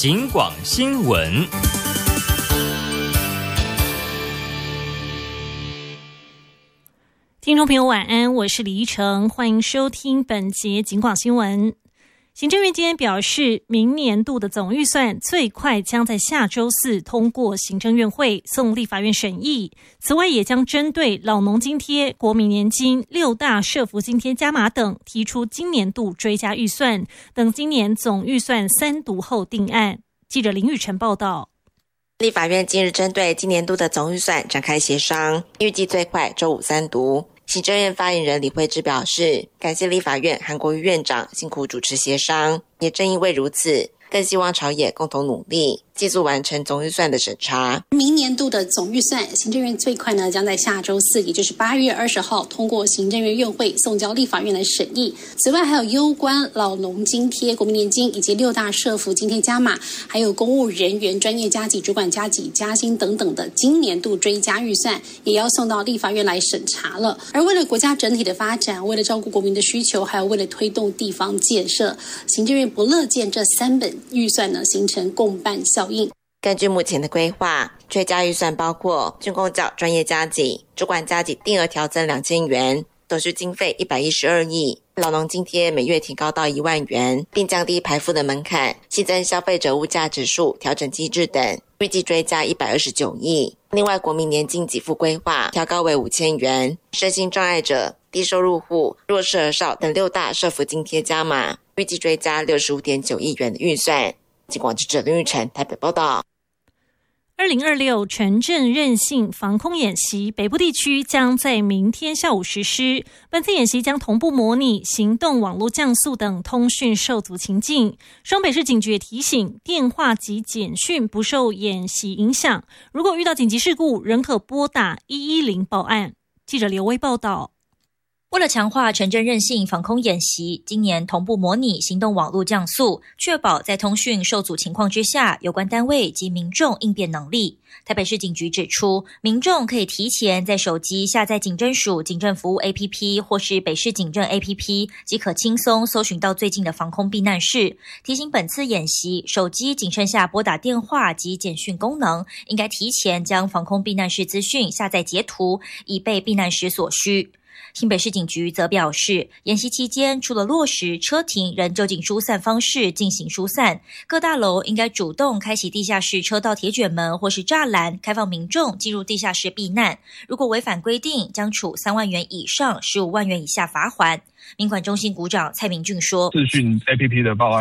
警广新闻。 听众朋友晚安，我是李依晨，欢迎收听本节警广新闻。行政院今天表示，明年度的总预算最快将在下周四通过行政院会送立法院审议。此外，也将针对老农津贴、国民年金、6大社福津贴加码等，提出今年度追加预算，等今年总预算3读后定案。记者林玉成报道。 立法院近日针对今年度的总预算展开协商，预计最快周五3读。行政院发言人李慧芝表示，感谢立法院韩国瑜院长辛苦主持协商，也正因为如此，更希望朝野共同努力，尽速完成总预算的审查。 明年度的总预算，行政院最快呢将在下周四，也就是8月20号通过行政院院会送交立法院来审议。此外，还有攸关老农津贴、国民年金以及6大社福津贴加码，还有公务人员专业加给、主管加给、加薪等等的今年度追加预算，也要送到立法院来审查了。而为了国家整体的发展，为了照顾国民的需求，还有为了推动地方建设，行政院不乐见这3本预算呢形成共办效应。 根据目前的规划，追加预算包括军公教专业加给、主管加给定额调增2000元，总需经费112亿，老农津贴每月提高到1万元，并降低排付的门槛，新增消费者物价指数调整机制等，预计追加129亿。另外，国民年金给付规划调高为5000元，身心障碍者、低收入户、弱势儿少等6大社福津贴加码，预计追加65.9亿元的预算。警广记者林玉成台北报道。 2026城镇韧性防空演习北部地区将在明天下午实施。本次演习将同步模拟行动网络降速等通讯受阻情境。双北市警局也提醒，电话及简讯不受演习影响，如果遇到紧急事故，仍可拨打110报案。记者刘威报道。 为了强化城镇韧性防空演习，今年同步模拟行动网络降速，确保在通讯受阻情况之下，有关单位及民众应变能力。台北市警局指出，民众可以提前在手机下载警政署警政服务 APP 或是北市警政 APP， 即可轻松搜寻到最近的防空避难室。提醒本次演习，手机仅剩下拨打电话及简讯功能，应该提前将防空避难室资讯下载截图，以备避难时所需。新北市警局则表示，演习期间除了落实车停人就近疏散方式进行疏散，各大楼应该主动开启地下室车道铁卷门或是栅栏，开放民众进入地下室避难。如果违反规定，将处3万元以上15万元以下罚锾。民管中心股长蔡明俊说， 视讯 APP 的报案